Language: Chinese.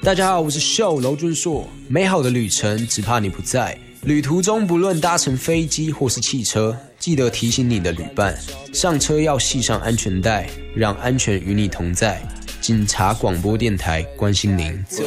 大家好，我是秀娄俊硕。美好的旅程只怕你不在，旅途中不论搭乘飞机或是汽车，记得提醒你的旅伴，上车要系上安全带，让安全与你同在。警察广播电台关心您。